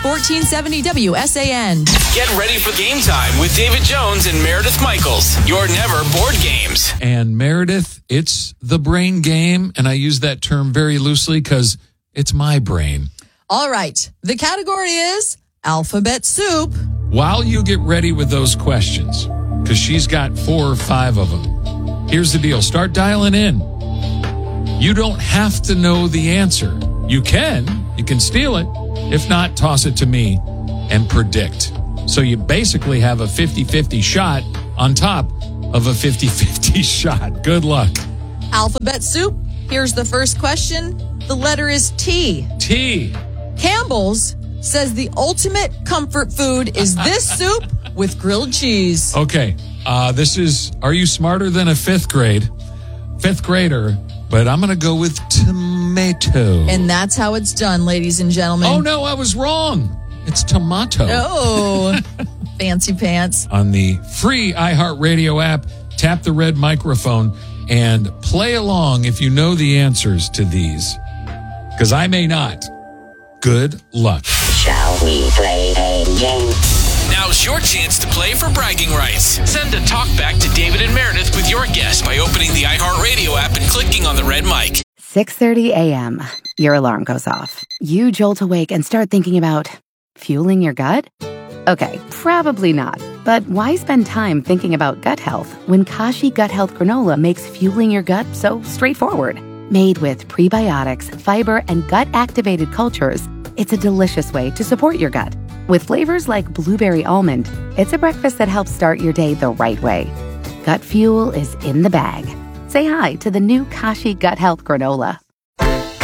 1470 WSAN. Get ready for game time with David Jones and Meredith Michaels. Your never bored games. And Meredith, it's the brain game, and I use that term very loosely because it's my brain. All right. The category is alphabet soup. While you get ready with those questions, because she's got 4 or 5 of them, here's the deal. Start dialing in. You don't have to know the answer. You can steal it. If not, toss it to me and predict. So you basically have a 50-50 shot on top of a 50-50 shot. Good luck. Alphabet soup. Here's the first question. The letter is T. T. Campbell's says the ultimate comfort food is this soup with grilled cheese. Okay. Are you smarter than a 5th grader? But I'm going to go with tomato. And that's how it's done, ladies and gentlemen. Oh, no, I was wrong. It's tomato. Oh, fancy pants. On the free iHeartRadio app, tap the red microphone and play along if you know the answers to these. Because I may not. Good luck. Shall we play a game? Now's your chance to play for bragging rights. Send a talk back to David and Meredith with your guess by opening the iHeartRadio app and clicking on the red mic. 6:30 a.m. Your alarm goes off. You jolt awake and start thinking about fueling your gut? Okay, probably not. But why spend time thinking about gut health when Kashi Gut Health Granola makes fueling your gut so straightforward? Made with prebiotics, fiber, and gut-activated cultures, it's a delicious way to support your gut. With flavors like blueberry almond, it's a breakfast that helps start your day the right way. Gut fuel is in the bag. Say hi to the new Kashi Gut Health Granola.